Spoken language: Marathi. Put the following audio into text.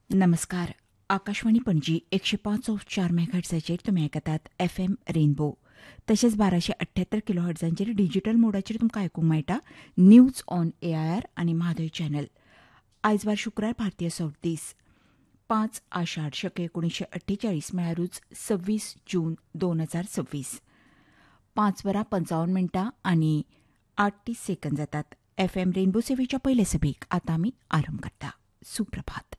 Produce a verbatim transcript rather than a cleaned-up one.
नमस्कार. आकाशवाणी पणजी एकशे पाच ऑफ चार मेगाहर्ट्झाचेर तुमी आयकतात एफ एम रेनबो. तशेंच बाराशे अठ्ठ्यात्तर किलो हर्ट्झांचेर डिजिटल मोडाचेर तुमकां आयकूंक मेळटा news on A I R आनी म्हादय चॅनल. आयज वार शुक्रार भारतीय सौर दीस पांच आषाढ शके एकुणीशे अठ्ठेचाळीस म्हळ्यारूच सव्वीस जून दोन हजार सव्वीस. पांच वरां पंचावन्न मिनटां आनी आठतीस सेकंद जातात. एफ एम रेनबो सेवेच्या पयले सभेक आतां आमी आरंभ करता. सुप्रभात.